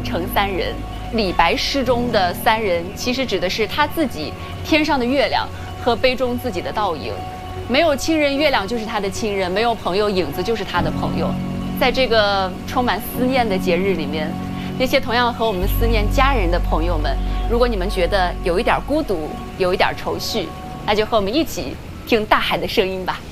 成三人。李白诗中的三人，其实指的是他自己天上的月亮和杯中自己的倒影。没有亲人，月亮就是他的亲人；没有朋友，影子就是他的朋友。在这个充满思念的节日里面，那些同样和我们思念家人的朋友们，如果你们觉得有一点孤独，有一点愁绪，那就和我们一起听大海的声音吧。